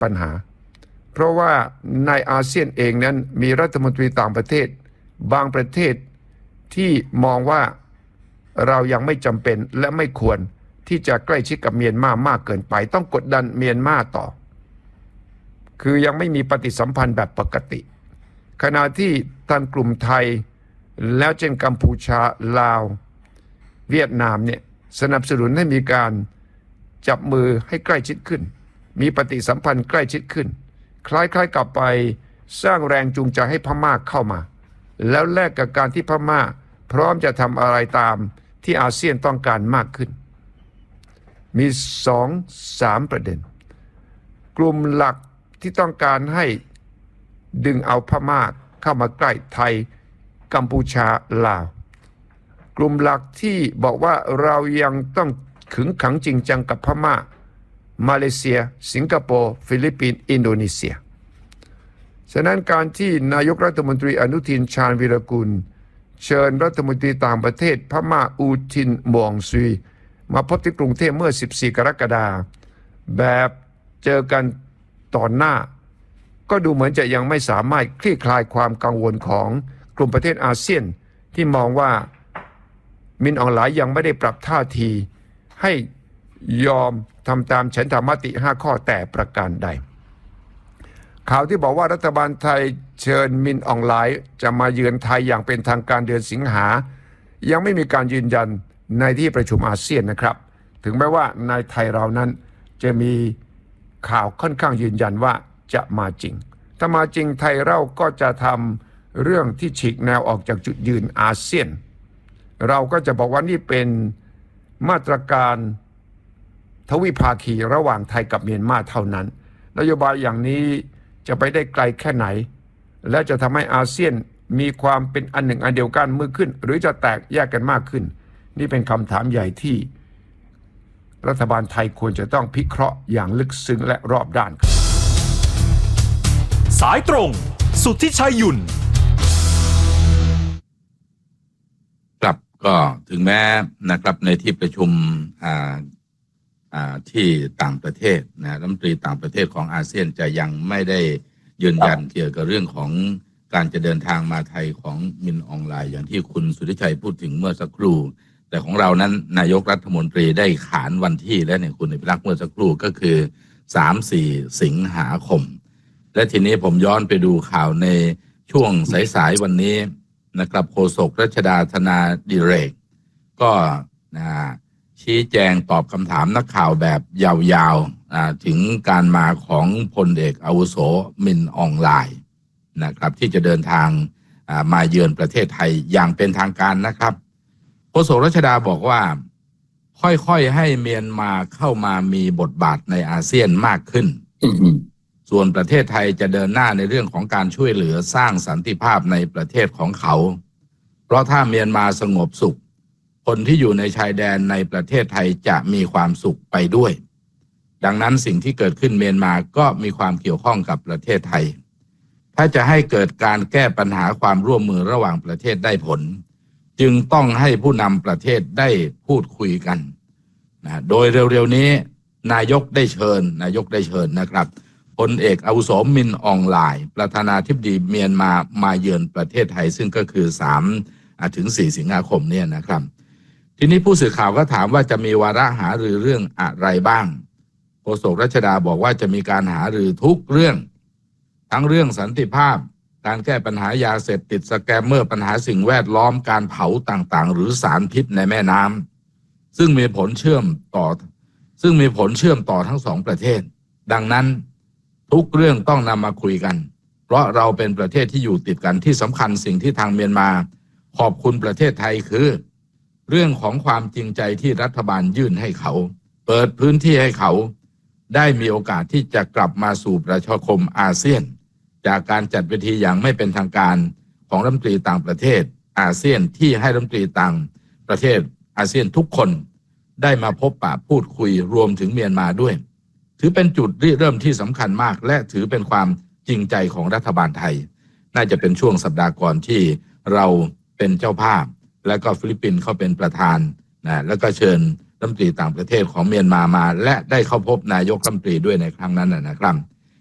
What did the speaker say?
ปัญหาเพราะว่าในอาเซียนเองนั้นมีรัฐมนตรีต่างประเทศบางประเทศที่มองว่าเรายังไม่จำเป็นและไม่ควรที่จะใกล้ชิดกับเมียนมามากเกินไปต้องกดดันเมียนมาต่อคือยังไม่มีปฏิสัมพันธ์แบบปกติขณะที่ทางกลุ่มไทยแล้วเช่นกัมพูชาลาวเวียดนามเนี่ยสนับสนุนให้มีการจับมือให้ใกล้ชิดขึ้นมีปฏิสัมพันธ์ใกล้ชิดขึ้นคล้ายๆกับไปสร้างแรงจูงใจให้พม่าเข้ามาแล้วแลกกับการที่พม่าพร้อมจะทำอะไรตามที่อาเซียนต้องการมากขึ้นมี 2-3 ประเด็นกลุ่มหลักที่ต้องการให้ดึงเอาพม่าเข้ามาใกล้ไทยกัมพูชาลาวกลุ่มหลักที่บอกว่าเรายังต้องขึงขังจริงจังกับพม่ามาเลเซียสิงคโปร์ฟิลิปปินส์อินโดนีเซียฉะนั้นการที่นายกรัฐมนตรีอนุทินชาญวีรกุลเชิญรัฐมนตรีต่างประเทศพม่าอูทินหม่องซุยมาพบที่กรุงเทพเมื่อ14 กรกฎาคมแบบเจอกันต่อหน้าก็ดูเหมือนจะยังไม่สามารถคลี่คลายความกังวลของกลุ่มประเทศอาเซียนที่มองว่ามินอองหลายยังไม่ได้ปรับท่าทีให้ยอมทำตามฉันทามติ5 ข้อแต่ประการใดข่าวที่บอกว่ารัฐบาลไทยเชิญมินอองหลายจะมาเยือนไทยอย่างเป็นทางการเดือนสิงหายังไม่มีการยืนยันในที่ประชุมอาเซียนนะครับถึงแม้ว่าในไทยเรานั้นจะมีข่าวค่อนข้างยืนยันว่าจะมาจริงถ้ามาจริงไทยเราก็จะทำเรื่องที่ฉีกแนวออกจากจุดยืนอาเซียนเราก็จะบอกว่านี่เป็นมาตรการทวิภาคีระหว่างไทยกับเมียนมาเท่านั้นนโยบายอย่างนี้จะไปได้ไกลแค่ไหนและจะทำให้อาเซียนมีความเป็นอันหนึ่งอันเดียวกันมากขึ้นหรือจะแตกแยกกันมากขึ้นนี่เป็นคำถามใหญ่ที่รัฐบาลไทยควรจะต้องพิเคราะห์อย่างลึกซึ้งและรอบด้านสายตรงสุทธิชัยหยุ่นครับก็ถึงแม้นะครับในที่ประชุมที่ต่างประเทศนะรัฐมนตรีต่างประเทศของอาเซียนจะยังไม่ได้ยืนยันเกี่ยวกับเรื่องของการจะเดินทางมาไทยของมินอองหลายอย่างที่คุณสุทธิชัยพูดถึงเมื่อสักครู่แต่ของเรานั้นนายกรัฐมนตรีได้ขานวันที่และเนี่ยคุณอภิรักษ์เมื่อสักครู่ก็คือ 3-4 สิงหาคมและทีนี้ผมย้อนไปดูข่าวในช่วงสายๆวันนี้นะครับโฆษกรัชดาธนาดิเรกก็ชี้แจงตอบคำถามนักข่าวแบบยาวๆถึงการมาของพลเอกอาวุโสมินอองหลายนะครับที่จะเดินทางมาเยือนประเทศไทยอย่างเป็นทางการนะครับโฆษกรัชดาบอกว่าค่อยๆให้เมียนมาเข้ามามีบทบาทในอาเซียนมากขึ้น ส่วนประเทศไทยจะเดินหน้าในเรื่องของการช่วยเหลือสร้างสันติภาพในประเทศของเขาเพราะถ้าเมียนมาสงบสุขคนที่อยู่ในชายแดนในประเทศไทยจะมีความสุขไปด้วยดังนั้นสิ่งที่เกิดขึ้นเมียนมาก็มีความเกี่ยวข้องกับประเทศไทยถ้าจะให้เกิดการแก้ปัญหาความร่วมมือระหว่างประเทศได้ผลจึงต้องให้ผู้นำประเทศได้พูดคุยกันนะโดยเร็วๆนี้นายกได้เชิญนะครับพลเอกอาวุโสมินอองหลายประธานาธิบดีเมียนมาเยือนประเทศไทยซึ่งก็คือ3-4 สิงหาคมเนี่ยนะครับทีนี้ผู้สื่อข่าวก็ถามว่าจะมีวาระหารือเรื่องอะไรบ้างโฆษกรัชดาบอกว่าจะมีการหารือทุกเรื่องทั้งเรื่องสันติภาพการแก้ปัญหายาเสพติดสแกมเมอร์ปัญหาสิ่งแวดล้อมการเผาต่างๆหรือสารพิษในแม่น้ำซึ่งมีผลเชื่อมต่อทั้งสองประเทศดังนั้นทุกเรื่องต้องนำมาคุยกันเพราะเราเป็นประเทศที่อยู่ติดกันที่สำคัญสิ่งที่ทางเมียนมาขอบคุณประเทศไทยคือเรื่องของความจริงใจที่รัฐบาลยื่นให้เขาเปิดพื้นที่ให้เขาได้มีโอกาสที่จะกลับมาสู่ประชาคมอาเซียนจากการจัดเวทีอย่างไม่เป็นทางการของรัฐมนตรีต่างประเทศอาเซียนที่ให้รัฐมนตรีต่างประเทศอาเซียนทุกคนได้มาพบปะพูดคุยรวมถึงเมียนมาด้วยถือเป็นจุดเริ่มที่สำคัญมากและถือเป็นความจริงใจของรัฐบาลไทยน่าจะเป็นช่วงสัปดาห์ก่อนที่เราเป็นเจ้าภาพและก็ฟิลิปปินส์เขาเป็นประธานแล้วก็เชิญรัฐมนตรีต่างประเทศของเมียนมาและได้เข้าพบนายกรัฐมนตรีด้วยในครั้งนั้นนะครับ